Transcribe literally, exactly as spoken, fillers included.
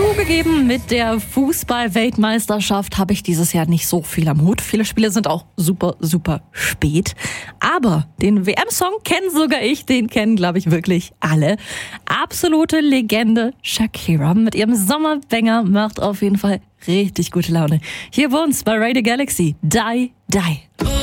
Zugegeben, mit der Fußball-Weltmeisterschaft habe ich dieses Jahr nicht so viel am Hut. Viele Spiele sind auch super, super spät. Aber den W M-Song kenne sogar ich, den kennen, glaube ich, wirklich alle. Absolute Legende Shakira mit ihrem Sommerbanger macht auf jeden Fall richtig gute Laune. Hier bei uns bei Radio Galaxy, Die, Die.